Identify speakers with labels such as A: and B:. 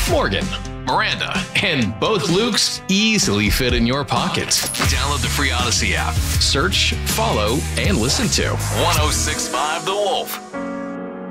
A: Morgan, Miranda, and both Lukes easily fit in your pockets. Download the free Odyssey app. Search, follow, and listen to 1065 The Wolf.